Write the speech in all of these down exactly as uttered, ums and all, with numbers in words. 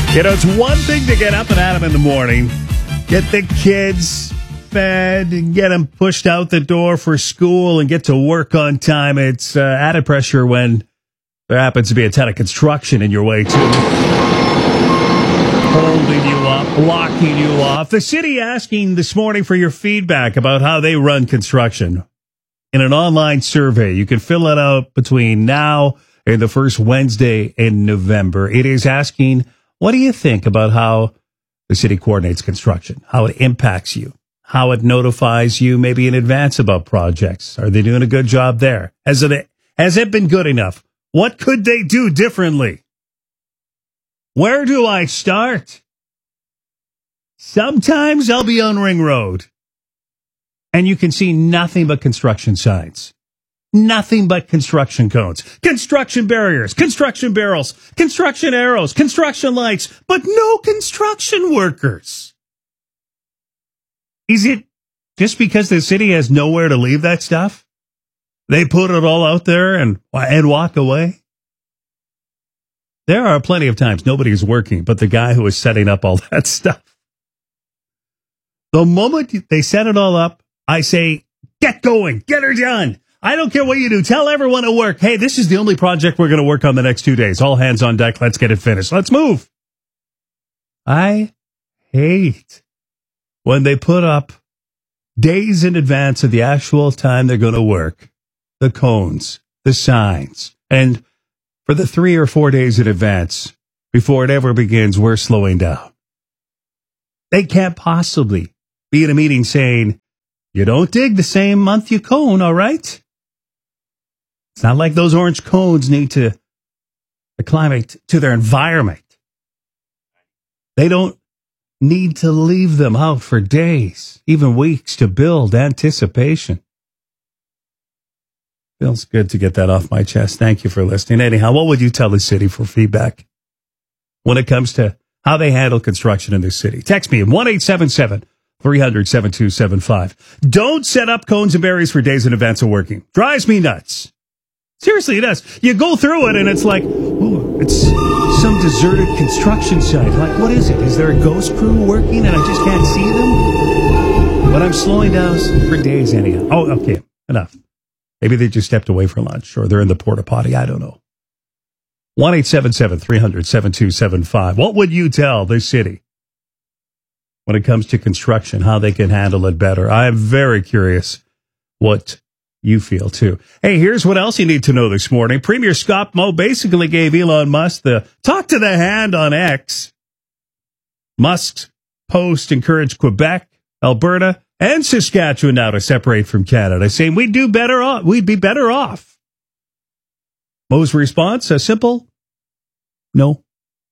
You know, it's one thing to get up and at 'em in the morning, get the kids fed and get them pushed out the door for school and get to work on time. It's uh, added pressure when there happens to be a ton of construction in your way, too. Holding you up, blocking you off. The city asking this morning for your feedback about how they run construction. In an online survey, you can fill it out between now and the first Wednesday in November. It is asking, what do you think about how the city coordinates construction, how it impacts you, how it notifies you maybe in advance about projects? Are they doing a good job there? Has it, has it been good enough? What could they do differently? Where do I start? Sometimes I'll be on Ring Road, and you can see nothing but construction signs. Nothing but construction cones, construction barriers, construction barrels, construction arrows, construction lights, but no construction workers. Is it just because the city has nowhere to leave that stuff? They put it all out there and, and walk away? There are plenty of times nobody's working but the guy who is setting up all that stuff. The moment they set it all up, I say, get going, get her done. I don't care what you do. Tell everyone at work, hey, this is the only project we're going to work on the next two days. All hands on deck. Let's get it finished. Let's move. I hate when they put up days in advance of the actual time they're going to work, the cones, the signs. And for the three or four days in advance, before it ever begins, we're slowing down. They can't possibly be in a meeting saying, you don't dig the same month you cone, all right? It's not like those orange cones need to acclimate to their environment. They don't need to leave them out for days, even weeks, to build anticipation. Feels good to get that off my chest. Thank you for listening. Anyhow, what would you tell the city for feedback when it comes to how they handle construction in this city? Text me at one eight seven seven, three hundred, seven two seven five. Don't set up cones and barriers for days in advance of working. Drives me nuts. Seriously, it does. You go through it and it's like, ooh, it's some deserted construction site. Like, what is it? Is there a ghost crew working and I just can't see them? But I'm slowing down for days anyhow. Oh, okay, enough. Maybe they just stepped away for lunch or they're in the porta potty. I don't know. one eight seven seven, three hundred, seven two seven five. What would you tell this city when it comes to construction, how they can handle it better? I'm very curious what you feel too. Hey, here's what else you need to know this morning. Premier Scott Moe basically gave Elon Musk the talk to the hand on X. Musk's post encouraged Quebec, Alberta, and Saskatchewan now to separate from Canada, saying we'd do better off, we'd be better off. Moe's response, a simple no.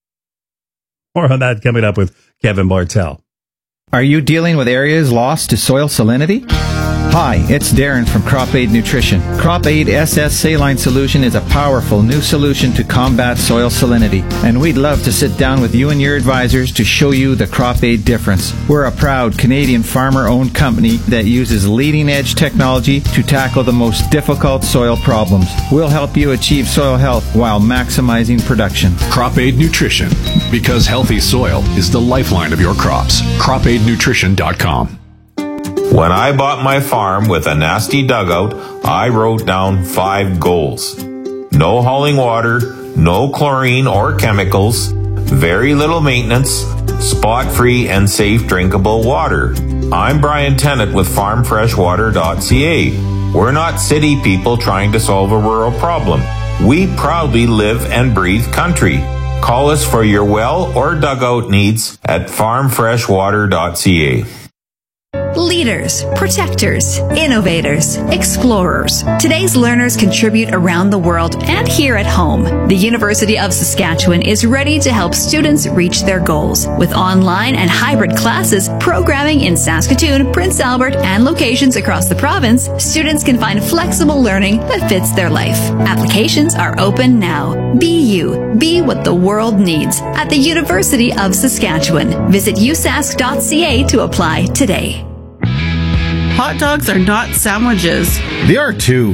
More on that coming up with Kevin Martel. Are you dealing with areas lost to soil salinity? Hi, it's Darren from Crop Aid Nutrition. Crop Aid S S Saline Solution is a powerful new solution to combat soil salinity, and we'd love to sit down with you and your advisors to show you the Crop Aid difference. We're a proud Canadian farmer-owned company that uses leading-edge technology to tackle the most difficult soil problems. We'll help you achieve soil health while maximizing production. Crop Aid Nutrition, because healthy soil is the lifeline of your crops. crop aid nutrition dot com. When I bought my farm with a nasty dugout, I wrote down five goals. No hauling water, no chlorine or chemicals, very little maintenance, spot-free and safe drinkable water. I'm Brian Tennant with farm fresh water dot c a. We're not city people trying to solve a rural problem. We proudly live and breathe country. Call us for your well or dugout needs at farm fresh water dot c a. Leaders, protectors, innovators, explorers. Today's learners contribute around the world and here at home. The University of Saskatchewan is ready to help students reach their goals. With online and hybrid classes, programming in Saskatoon, Prince Albert, and locations across the province, students can find flexible learning that fits their life. Applications are open now. Be you. Be what the world needs at the University of Saskatchewan. Visit u sask dot c a to apply today. Hot dogs are not sandwiches. They are too.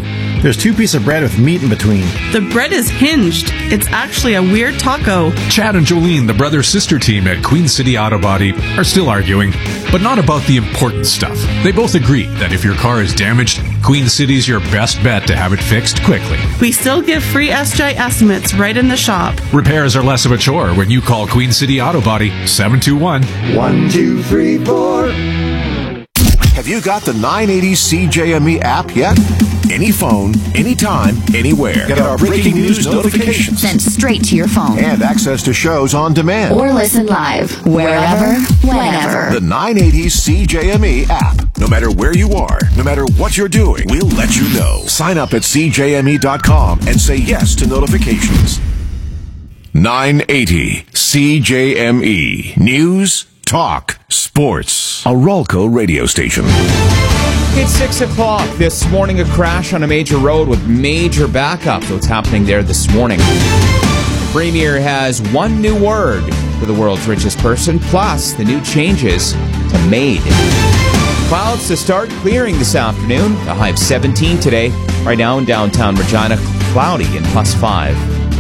There's two pieces of bread with meat in between. The bread is hinged. It's actually a weird taco. Chad and Jolene, the brother-sister team at Queen City Auto Body, are still arguing, but not about the important stuff. They both agree that if your car is damaged, Queen City's your best bet to have it fixed quickly. We still give free S J estimates right in the shop. Repairs are less of a chore when you call Queen City Auto Body seven two one, one two three four. Have you got the nine eighty C J M E app yet? Any phone, anytime, anywhere. Get our breaking news notifications sent straight to your phone. And access to shows on demand. Or listen live, wherever, whenever. The nine eighty C J M E app. No matter where you are, no matter what you're doing, we'll let you know. Sign up at C J M E dot com and say yes to notifications. nine eighty C J M E. News, talk, sports. A Ralco radio station. It's six o'clock. This morning, a crash on a major road with major backup. So what's happening there this morning? The Premier has one new word for the world's richest person, plus the new changes to MAID. Clouds to start clearing this afternoon. The high of seventeen today. Right now in downtown Regina, cloudy and plus five.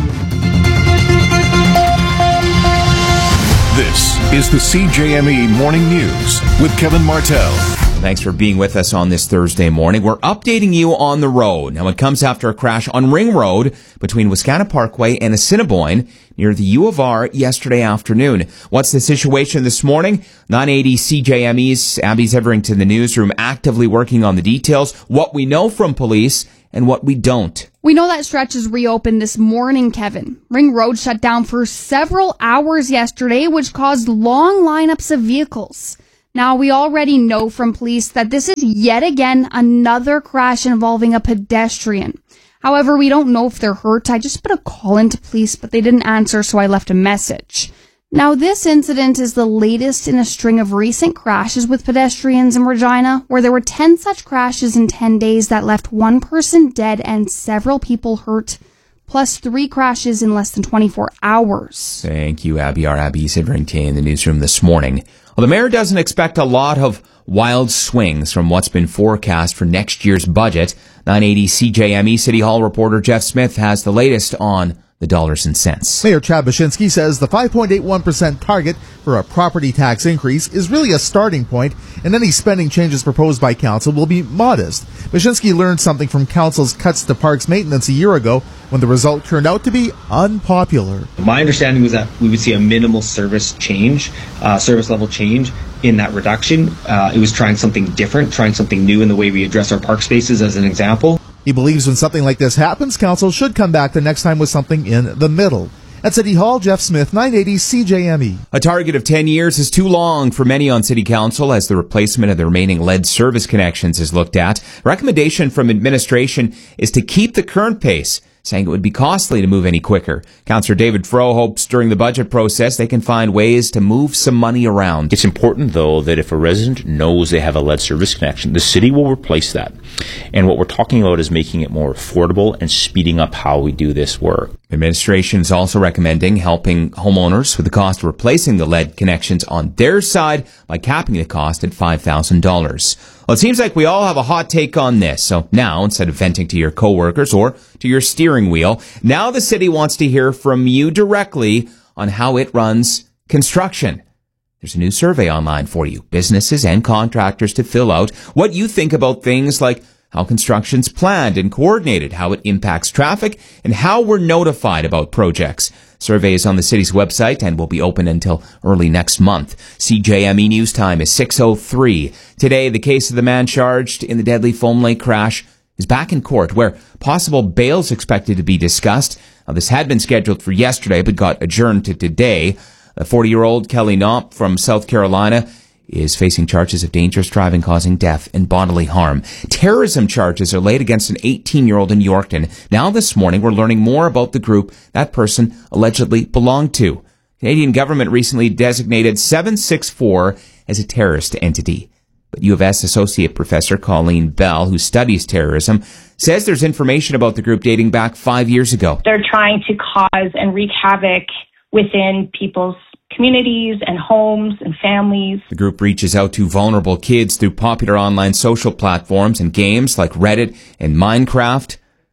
This is the C J M E Morning News with Kevin Martell. Thanks for being with us on this Thursday morning. We're updating you on the road. Now, it comes after a crash on Ring Road between Wascana Parkway and Assiniboine near the U of R yesterday afternoon. What's the situation this morning? nine eighty C J M E's Abby Everington, the newsroom, actively working on the details, what we know from police and what we don't. We know that stretch is reopened this morning, Kevin. Ring Road shut down for several hours yesterday, which caused long lineups of vehicles. Now, we already know from police that this is yet again another crash involving a pedestrian. However, we don't know if they're hurt. I just put a call into police, but they didn't answer, so I left a message. Now, this incident is the latest in a string of recent crashes with pedestrians in Regina, where there were ten such crashes in ten days that left one person dead and several people hurt, plus three crashes in less than twenty-four hours. Thank you, Abby. Our Abby Everington in the newsroom this morning. Well, the mayor doesn't expect a lot of wild swings from what's been forecast for next year's budget. nine eighty C J M E City Hall reporter Jeff Smith has the latest on the dollars and cents. Mayor Chad Baczynski says the five point eight one percent target for a property tax increase is really a starting point, and any spending changes proposed by council will be modest. Baczynski learned something from council's cuts to parks maintenance a year ago when the result turned out to be unpopular. My understanding was that we would see a minimal service change, uh, service level change in that reduction. Uh, it was trying something different, trying something new in the way we address our park spaces as an example. He believes when something like this happens, council should come back the next time with something in the middle. At City Hall, Jeff Smith, nine eighty C J M E. A target of ten years is too long for many on City Council as the replacement of the remaining lead service connections is looked at. Recommendation from administration is to keep the current pace, saying it would be costly to move any quicker. Councillor David Froh hopes during the budget process they can find ways to move some money around. It's important, though, that if a resident knows they have a lead service connection, the city will replace that. And what we're talking about is making it more affordable and speeding up how we do this work. Administration is also recommending helping homeowners with the cost of replacing the lead connections on their side by capping the cost at five thousand dollars. Well, it seems like we all have a hot take on this. So now, instead of venting to your coworkers or to your steering wheel, now the city wants to hear from you directly on how it runs construction. There's a new survey online for you, businesses and contractors, to fill out what you think about things like how construction's planned and coordinated, how it impacts traffic, and how we're notified about projects. Survey is on the city's website and will be open until early next month. C J M E News Time is six oh three. Today, the case of the man charged in the deadly Foam Lake crash is back in court, where possible bail is expected to be discussed. Now, this had been scheduled for yesterday, but got adjourned to today. The forty-year-old Kelly Knopp from South Carolina is facing charges of dangerous driving causing death and bodily harm. Terrorism charges are laid against an eighteen-year-old in Yorkton. Now this morning, we're learning more about the group that person allegedly belonged to. Canadian government recently designated seven six four as a terrorist entity. But U of S Associate Professor Colleen Bell, who studies terrorism, says there's information about the group dating back five years ago. They're trying to cause and wreak havoc within people's communities and homes and families. The group reaches out to vulnerable kids through popular online social platforms and games like Reddit and Minecraft.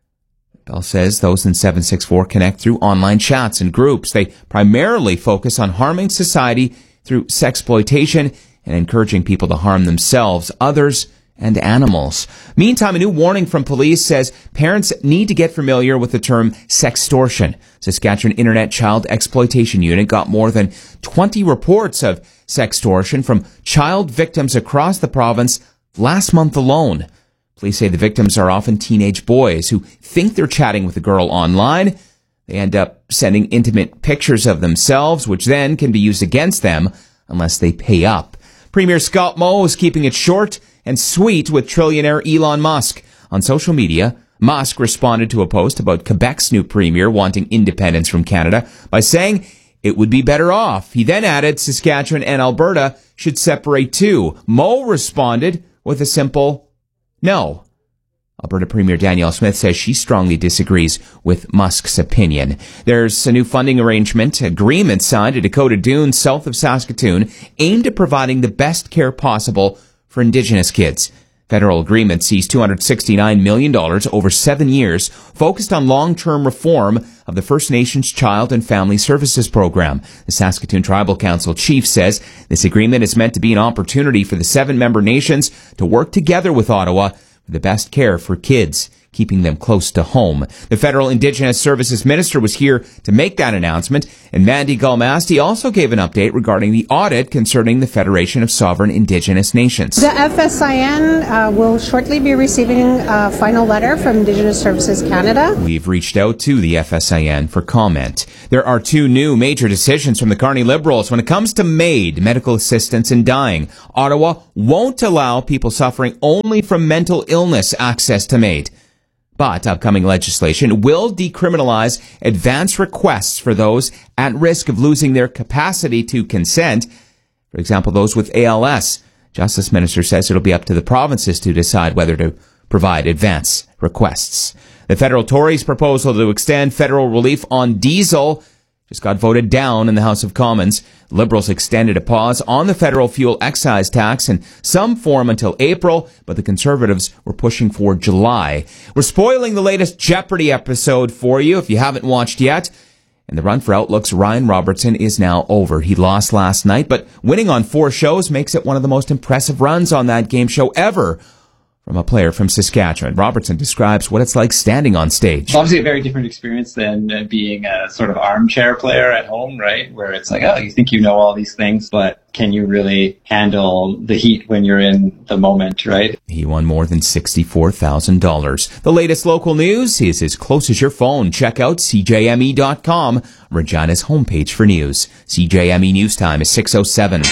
Bell says those in seven six four connect through online chats and groups. They primarily focus on harming society through sexploitation and encouraging people to harm themselves, others, and animals. Meantime, a new warning from police says parents need to get familiar with the term sextortion. Saskatchewan Internet Child Exploitation Unit got more than twenty reports of sextortion from child victims across the province last month alone. Police say the victims are often teenage boys who think they're chatting with a girl online. They end up sending intimate pictures of themselves, which then can be used against them unless they pay up. Premier Scott Moe is keeping it short and sweet with trillionaire Elon Musk. On social media, Musk responded to a post about Quebec's new premier wanting independence from Canada by saying it would be better off. He then added Saskatchewan and Alberta should separate too. Moe responded with a simple no. Alberta Premier Danielle Smith says she strongly disagrees with Musk's opinion. There's a new funding arrangement, agreement signed at Dakota Dunes, south of Saskatoon, aimed at providing the best care possible for Indigenous kids. Federal agreement sees two hundred sixty-nine million dollars over seven years, focused on long-term reform of the First Nations Child and Family Services Program. The Saskatoon Tribal Council chief says this agreement is meant to be an opportunity for the seven member nations to work together with Ottawa for the best care for kids, keeping them close to home. The Federal Indigenous Services Minister was here to make that announcement, and Mandy Galmasti also gave an update regarding the audit concerning the Federation of Sovereign Indigenous Nations. The F S I N uh, will shortly be receiving a final letter from Indigenous Services Canada. We've reached out to the F S I N for comment. There are two new major decisions from the Carney Liberals when it comes to MAID, medical assistance in dying. Ottawa won't allow people suffering only from mental illness access to MAID. But upcoming legislation will decriminalize advance requests for those at risk of losing their capacity to consent. For example, those with A L S. Justice Minister says it'll be up to the provinces to decide whether to provide advance requests. The federal Tories' proposal to extend federal relief on diesel just got voted down in the House of Commons. Liberals extended a pause on the federal fuel excise tax in some form until April, but the Conservatives were pushing for July. We're spoiling the latest Jeopardy episode for you if you haven't watched yet. And the run for Outlook's Ryan Robertson is now over. He lost last night, but winning on four shows makes it one of the most impressive runs on that game show ever from a player from Saskatchewan. Robertson describes what it's like standing on stage. It's obviously a very different experience than uh, being a sort of armchair player at home, right? Where it's like, oh, you think you know all these things, but can you really handle the heat when you're in the moment, right? He won more than sixty-four thousand dollars. The latest local news is as close as your phone. Check out C J M E dot com, Regina's homepage for news. C J M E News Time is six oh seven.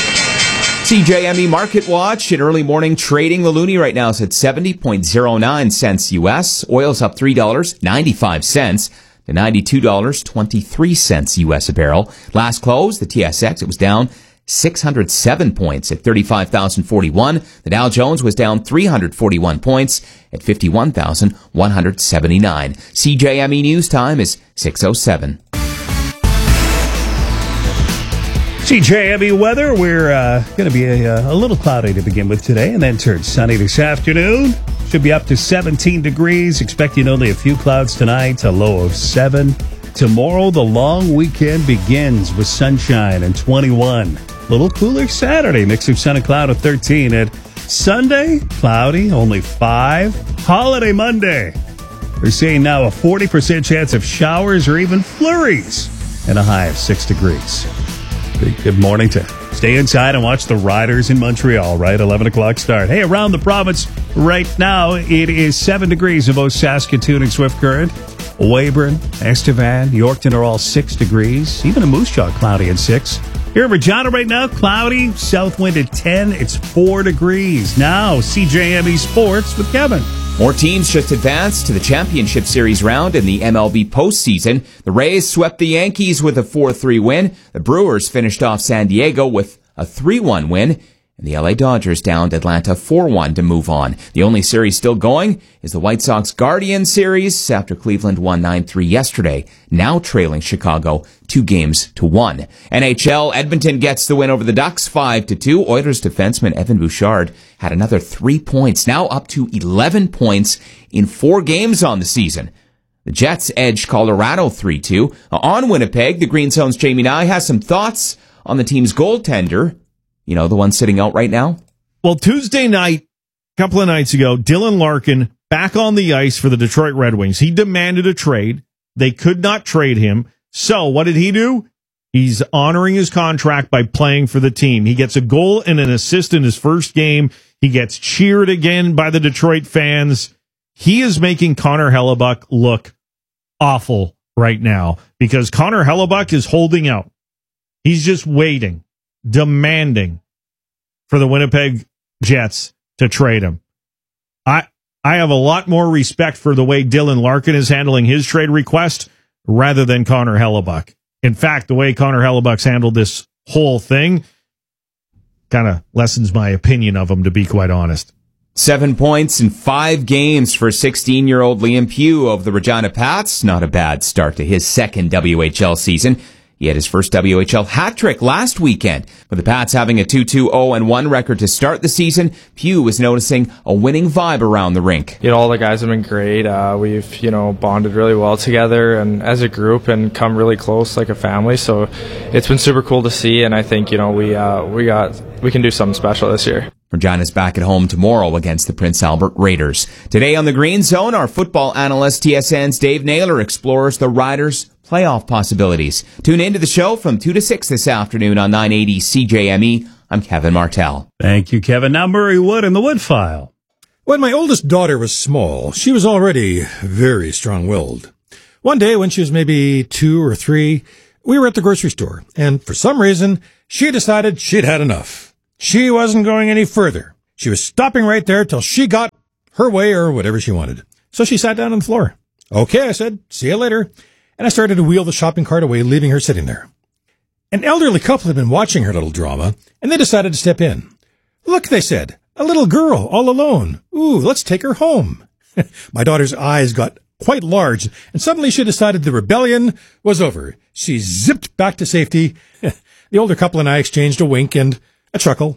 C J M E Market Watch in early morning trading. The loonie right now is at seventy point oh nine cents U S. Oil's up three dollars and ninety-five cents to ninety-two dollars and twenty-three cents U S a barrel. Last close, the T S X, it was down six hundred seven points at thirty-five thousand forty-one. The Dow Jones was down three hundred forty-one points at fifty-one thousand one hundred seventy-nine. C J M E News Time is six oh seven. C J M E weather, we're uh, going to be a, a little cloudy to begin with today and then turn sunny this afternoon. Should be up to seventeen degrees, expecting only a few clouds tonight, a low of seven. Tomorrow, the long weekend begins with sunshine and twenty-one. A little cooler Saturday, mix of sun and cloud of thirteen. And Sunday, cloudy, only five. Holiday Monday, we're seeing now a forty percent chance of showers or even flurries and a high of six degrees. Good morning to stay inside and watch the Riders in Montreal, right? eleven o'clock start. Hey, around the province right now, it is seven degrees in both Saskatoon and Swift Current. Weyburn, Estevan, Yorkton are all six degrees. Even in Moose Jaw, cloudy at six. Here in Regina right now, cloudy. South wind at ten. It's four degrees. Now, C J M E Sports with Kevin. More teams just advanced to the Championship Series round in the M L B postseason. The Rays swept the Yankees with a four three win. The Brewers finished off San Diego with a three one win. And the L A Dodgers downed Atlanta four one to move on. The only series still going is the White Sox Guardians series after Cleveland won nine three yesterday, now trailing Chicago two games to one. N H L, Edmonton gets the win over the Ducks five to two. Oilers defenseman Evan Bouchard had another three points, now up to eleven points in four games on the season. The Jets edged Colorado three two. On Winnipeg, the Green Zone's Jamie Nye has some thoughts on the team's goaltender. You know, the one sitting out right now? Well, Tuesday night, a couple of nights ago, Dylan Larkin back on the ice for the Detroit Red Wings. He demanded a trade. They could not trade him. So what did he do? He's honoring his contract by playing for the team. He gets a goal and an assist in his first game. He gets cheered again by the Detroit fans. He is making Connor Hellebuyck look awful right now because Connor Hellebuyck is holding out. He's just waiting, demanding for the Winnipeg Jets to trade him. I I have a lot more respect for the way Dylan Larkin is handling his trade request rather than Connor Hellebuyck. In fact, the way Connor Hellebuck's handled this whole thing kind of lessens my opinion of him, to be quite honest. Seven points in five games for sixteen-year-old Liam Pugh of the Regina Pats. Not a bad start to his second W H L season. He had his first W H L hat-trick last weekend. With the Pats having a two two oh one record to start the season, Pugh was noticing a winning vibe around the rink. You know, all the guys have been great. Uh, we've, you know, bonded really well together and as a group and come really close like a family. So it's been super cool to see, and I think, you know, we uh, we got we can do something special this year. Regina's back at home tomorrow against the Prince Albert Raiders. Today on the Green Zone, our football analyst T S N's Dave Naylor explores the Riders' playoff possibilities. Tune into the show from two to six this afternoon on nine eighty C J M E. I'm Kevin Martell. Thank you, Kevin. Now Murray Wood in the Wood File. When my oldest daughter was small, she was already very strong-willed. One day when she was maybe two or three, we were at the grocery store, and for some reason, she decided she'd had enough. She wasn't going any further. She was stopping right there till she got her way or whatever she wanted. So she sat down on the floor. Okay, I said, see you later. And I started to wheel the shopping cart away, leaving her sitting there. An elderly couple had been watching her little drama, and they decided to step in. Look, they said, a little girl all alone. Ooh, let's take her home. My daughter's eyes got quite large, and suddenly she decided the rebellion was over. She zipped back to safety. The older couple and I exchanged a wink and a chuckle.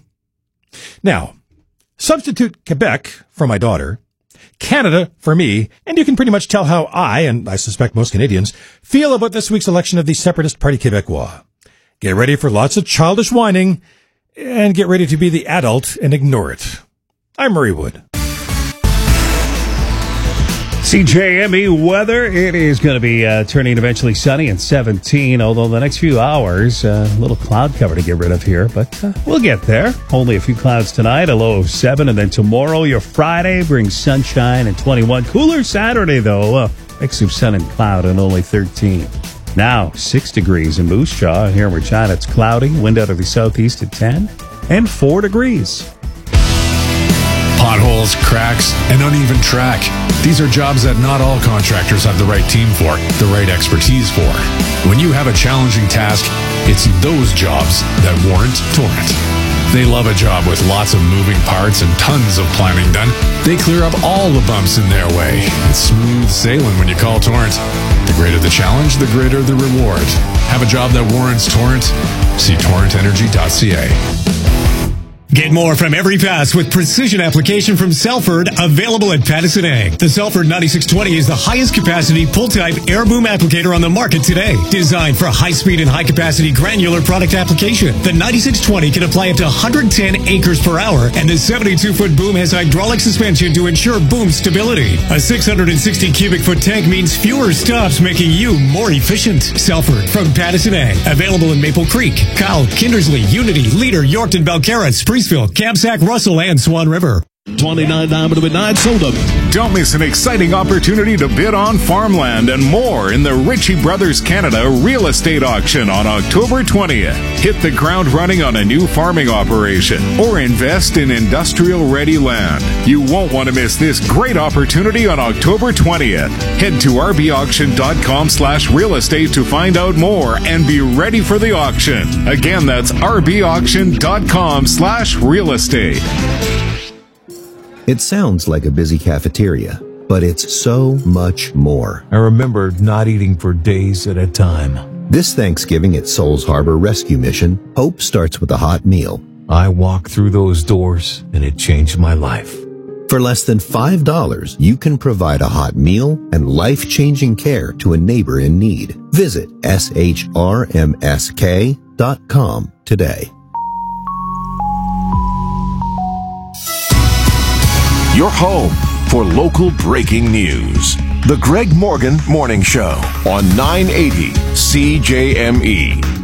Now, substitute Quebec for my daughter, Canada for me, and you can pretty much tell how I, and I suspect most Canadians, feel about this week's election of the Separatist Parti Québécois. Get ready for lots of childish whining, and get ready to be the adult and ignore it. I'm Murray Wood. C J M E weather, it is going to be uh, turning eventually sunny and seventeen, although the next few hours, uh, a little cloud cover to get rid of here, but uh, we'll get there. Only a few clouds tonight, a low of seven, and then tomorrow, your Friday, brings sunshine and twenty-one. Cooler Saturday, though, uh, mix of sun and cloud and only thirteen. Now, six degrees in Moose Jaw. Here in Regina, it's cloudy, wind out of the southeast at ten, and four degrees. Potholes, cracks, and uneven track. These are jobs that not all contractors have the right team for, the right expertise for. When you have a challenging task, it's those jobs that warrant Torrent. They love a job with lots of moving parts and tons of planning done. They clear up all the bumps in their way. It's smooth sailing when you call Torrent. The greater the challenge, the greater the reward. Have a job that warrants Torrent? See torrent energy dot c a. Get more from every pass with precision application from Salford, available at Pattison Ag. The Salford ninety-six twenty is the highest capacity pull-type air boom applicator on the market today. Designed for high-speed and high-capacity granular product application, the ninety-six twenty can apply up to one hundred ten acres per hour, and the seventy-two foot boom has hydraulic suspension to ensure boom stability. A six hundred sixty cubic foot tank means fewer stops, making you more efficient. Salford from Pattison Ag. Available in Maple Creek, Kyle, Kindersley, Unity, Leader, Yorkton, Belcarra, Spruce, Kamsack, Russell, and Swan River. twenty-nine Diamond to midnight, sold up. Don't miss an exciting opportunity to bid on farmland and more in the Ritchie Brothers Canada Real Estate Auction on October twentieth. Hit the ground running on a new farming operation or invest in industrial-ready land. You won't want to miss this great opportunity on October twentieth. Head to rbauction.com slash real estate to find out more and be ready for the auction. Again, that's rbauction.com slash real estate. It sounds like a busy cafeteria, but it's so much more. I remember not eating for days at a time. This Thanksgiving at Souls Harbor Rescue Mission, hope starts with a hot meal. I walked through those doors, and it changed my life. For less than five dollars, you can provide a hot meal and life-changing care to a neighbor in need. Visit S H R M S K dot com today. Your home for local breaking news. The Greg Morgan Morning Show on nine eighty C J M E.